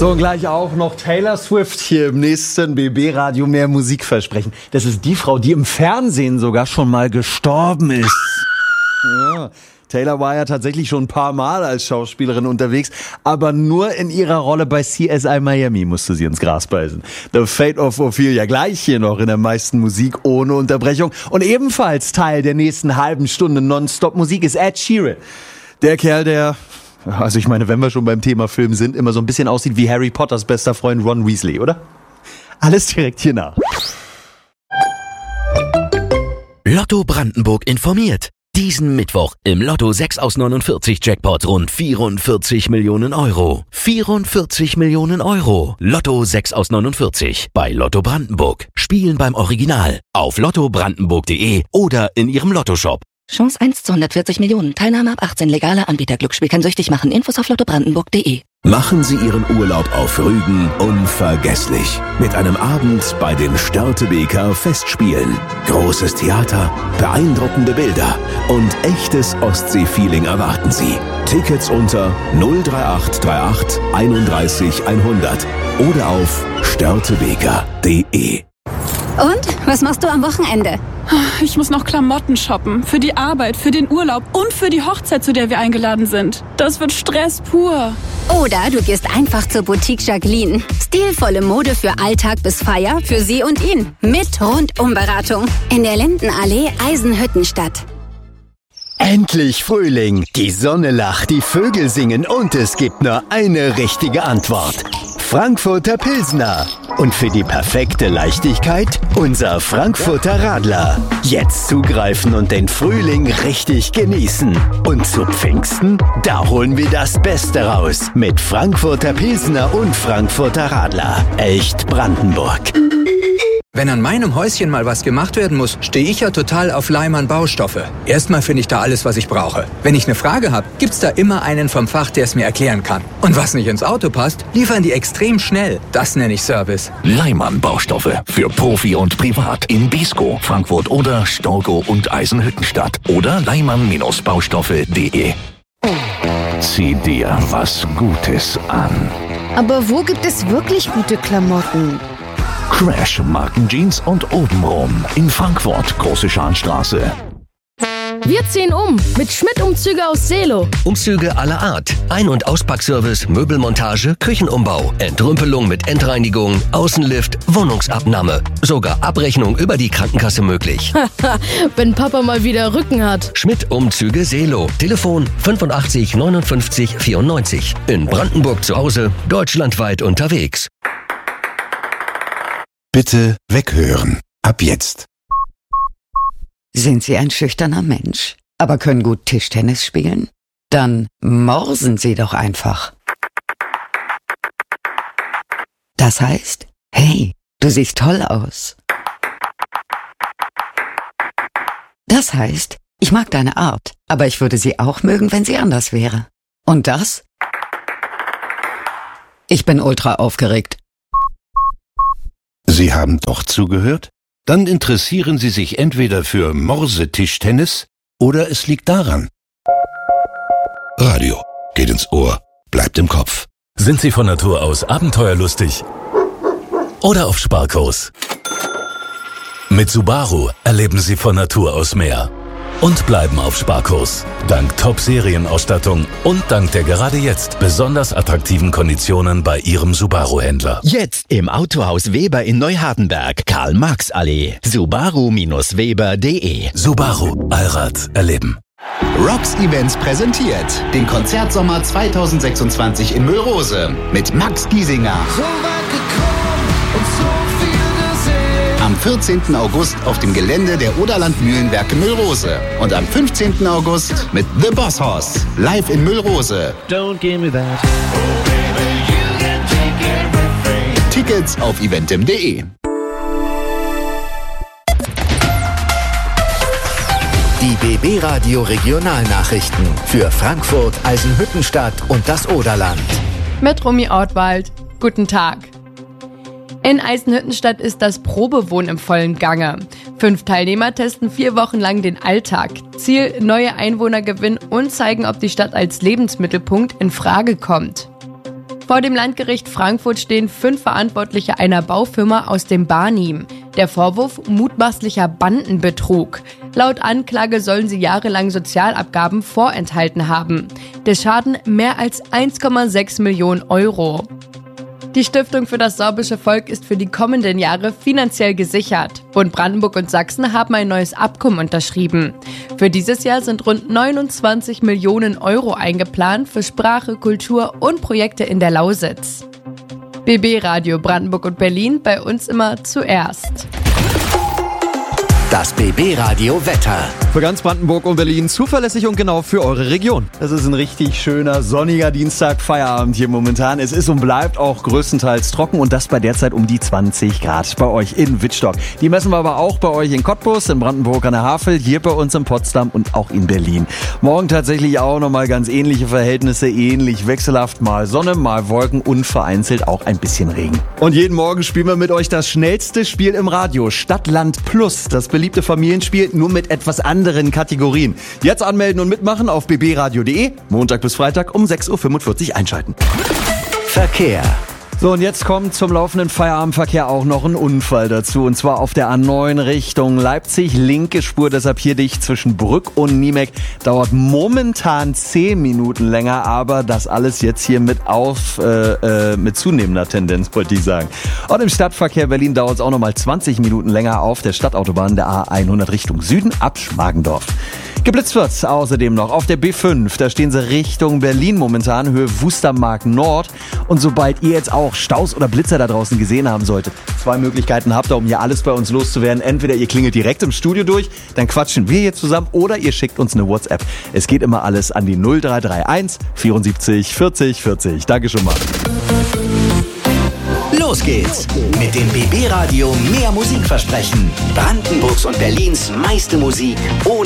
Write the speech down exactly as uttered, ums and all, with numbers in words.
So, und gleich auch noch Taylor Swift hier im nächsten B B-Radio mehr Musik versprechen. Das ist die Frau, die im Fernsehen sogar schon mal gestorben ist. Ja. Taylor war ja tatsächlich schon ein paar Mal als Schauspielerin unterwegs, aber nur in ihrer Rolle bei C S I Miami musste sie ins Gras beißen. The Fate of Ophelia, gleich hier noch in der meisten Musik ohne Unterbrechung. Und ebenfalls Teil der nächsten halben Stunde Nonstop-Musik ist Ed Sheeran. Der Kerl, der, also ich meine, wenn wir schon beim Thema Film sind, immer so ein bisschen aussieht wie Harry Potters bester Freund Ron Weasley, oder? Alles direkt hier nach. Lotto Brandenburg informiert. Diesen Mittwoch im Lotto sechs aus neunundvierzig Jackpot rund vierundvierzig Millionen Euro. vierundvierzig Millionen Euro. Lotto sechs aus neunundvierzig bei Lotto Brandenburg. Spielen beim Original auf lotto brandenburg punkt de oder in Ihrem Lottoshop. Chance eins zu hundertvierzig Millionen. Teilnahme ab achtzehn. Legaler Anbieter. Glücksspiel kann süchtig machen. Infos auf lotto brandenburg punkt de. Machen Sie Ihren Urlaub auf Rügen unvergesslich. Mit einem Abend bei den Störtebeker Festspielen. Großes Theater, beeindruckende Bilder und echtes Ostsee-Feeling erwarten Sie. Tickets unter null drei acht drei acht einunddreißig hundert oder auf störtebeker punkt de. Und? Was machst du am Wochenende? Ich muss noch Klamotten shoppen. Für die Arbeit, für den Urlaub und für die Hochzeit, zu der wir eingeladen sind. Das wird Stress pur. Oder du gehst einfach zur Boutique Jacqueline. Stilvolle Mode für Alltag bis Feier, für sie und ihn. Mit Rundumberatung. In der Lindenallee Eisenhüttenstadt. Endlich Frühling. Die Sonne lacht, die Vögel singen und es gibt nur eine richtige Antwort. Frankfurter Pilsner. Und für die perfekte Leichtigkeit unser Frankfurter Radler. Jetzt zugreifen und den Frühling richtig genießen. Und zu Pfingsten, da holen wir das Beste raus. Mit Frankfurter Pilsner und Frankfurter Radler. Echt Brandenburg. Wenn an meinem Häuschen mal was gemacht werden muss, stehe ich ja total auf Leimann Baustoffe. Erstmal finde ich da alles, was ich brauche. Wenn ich eine Frage habe, gibt's da immer einen vom Fach, der es mir erklären kann. Und was nicht ins Auto passt, liefern die extrem schnell. Das nenne ich Service. Leimann Baustoffe. Für Profi und Privat. In Beeskow, Frankfurt oder Storkow und Eisenhüttenstadt. Oder leimann baustoffe punkt de. Zieh dir was Gutes an. Aber wo gibt es wirklich gute Klamotten? Crash Markenjeans und obenrum. In Frankfurt, Große Scharnstraße. Wir ziehen um mit Schmidt-Umzüge aus Seelow. Umzüge aller Art. Ein- und Auspackservice, Möbelmontage, Küchenumbau, Entrümpelung mit Endreinigung, Außenlift, Wohnungsabnahme. Sogar Abrechnung über die Krankenkasse möglich. Wenn Papa mal wieder Rücken hat. Schmidt-Umzüge Seelow. Telefon fünfundachtzig neunundfünfzig vierundneunzig. In Brandenburg zu Hause, deutschlandweit unterwegs. Bitte weghören. Ab jetzt. Sind Sie ein schüchterner Mensch, aber können gut Tischtennis spielen? Dann morsen Sie doch einfach. Das heißt, hey, du siehst toll aus. Das heißt, ich mag deine Art, aber ich würde sie auch mögen, wenn sie anders wäre. Und das? Ich bin ultra aufgeregt. Sie haben doch zugehört? Dann interessieren Sie sich entweder für Morsetischtennis oder es liegt daran. Radio geht ins Ohr, bleibt im Kopf. Sind Sie von Natur aus abenteuerlustig? Oder auf Sparkurs? Mit Subaru erleben Sie von Natur aus mehr. Und bleiben auf Sparkurs. Dank Top-Serienausstattung und dank der gerade jetzt besonders attraktiven Konditionen bei Ihrem Subaru-Händler. Jetzt im Autohaus Weber in Neuhardenberg, Karl-Marx-Allee. Subaru Weber punkt de. Subaru. Allrad erleben. Rocks Events präsentiert den Konzertsommer zweitausendsechsundzwanzig in Müllrose mit Max Giesinger. So weit gekommen und so viel gesehen. Am vierzehnten August auf dem Gelände der Oderland Mühlenwerke Müllrose. Und am fünfzehnten August mit The Boss Horse live in Müllrose. Don't give me that. Oh baby, you can take everything. Tickets auf eventim punkt de. Die B B-Radio Regionalnachrichten für Frankfurt, Eisenhüttenstadt und das Oderland. Mit Romy Ortwald. Guten Tag. In Eisenhüttenstadt ist das Probewohnen im vollen Gange. Fünf Teilnehmer testen vier Wochen lang den Alltag. Ziel: neue Einwohner gewinnen und zeigen, ob die Stadt als Lebensmittelpunkt in Frage kommt. Vor dem Landgericht Frankfurt stehen fünf Verantwortliche einer Baufirma aus dem Barnim. Der Vorwurf mutmaßlicher Bandenbetrug. Laut Anklage sollen sie jahrelang Sozialabgaben vorenthalten haben. Der Schaden mehr als eins Komma sechs Millionen Euro. Die Stiftung für das sorbische Volk ist für die kommenden Jahre finanziell gesichert. Bund Brandenburg und Sachsen haben ein neues Abkommen unterschrieben. Für dieses Jahr sind rund neunundzwanzig Millionen Euro eingeplant für Sprache, Kultur und Projekte in der Lausitz. B B Radio Brandenburg und Berlin, bei uns immer zuerst. Das B B Radio Wetter. Für ganz Brandenburg und Berlin zuverlässig und genau für eure Region. Es ist ein richtig schöner, sonniger Dienstag, Feierabend hier momentan. Es ist und bleibt auch größtenteils trocken und das bei derzeit um die zwanzig Grad bei euch in Wittstock. Die messen wir aber auch bei euch in Cottbus, in Brandenburg an der Havel, hier bei uns in Potsdam und auch in Berlin. Morgen tatsächlich auch nochmal ganz ähnliche Verhältnisse, ähnlich wechselhaft, mal Sonne, mal Wolken und vereinzelt auch ein bisschen Regen. Und jeden Morgen spielen wir mit euch das schnellste Spiel im Radio, Stadt, Land Plus, das beliebte Familienspiel, nur mit etwas anderen Kategorien. Jetzt anmelden und mitmachen auf b b radio punkt de, Montag bis Freitag um sechs Uhr fünfundvierzig einschalten. Verkehr. So, und jetzt kommt zum laufenden Feierabendverkehr auch noch ein Unfall dazu. Und zwar auf der A neun Richtung Leipzig, linke Spur, deshalb hier dicht zwischen Brück und Niemek. Dauert momentan zehn Minuten länger, aber das alles jetzt hier mit auf, äh, äh, mit zunehmender Tendenz, wollte ich sagen. Und im Stadtverkehr Berlin dauert es auch nochmal zwanzig Minuten länger auf der Stadtautobahn der A hundert Richtung Süden ab Schmargendorf. Geblitzt wird's außerdem noch auf der B fünf. Da stehen sie Richtung Berlin momentan, Höhe Wustermark Nord. Und sobald ihr jetzt auch Staus oder Blitzer da draußen gesehen haben solltet, zwei Möglichkeiten habt ihr, um hier alles bei uns loszuwerden. Entweder ihr klingelt direkt im Studio durch, dann quatschen wir hier zusammen, oder ihr schickt uns eine WhatsApp. Es geht immer alles an die null drei drei eins vierundsiebzig vierzig vierzig. Danke schon mal. Los geht's mit dem B B Radio Mehr Musikversprechen. Brandenburgs und Berlins meiste Musik ohne